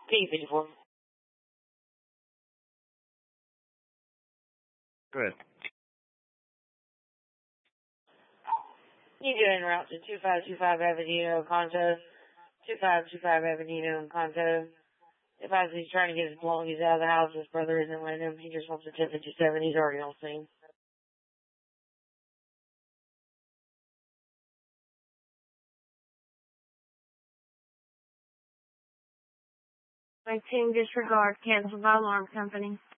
P54. Good. You do en route to 2525 Avenue, Conto. 2525 Avenue, Conto. If I see he's trying to get his belongings out of the house, his brother isn't letting him. He just wants a 1057. He's already on scene. My team disregard, cancel by alarm company.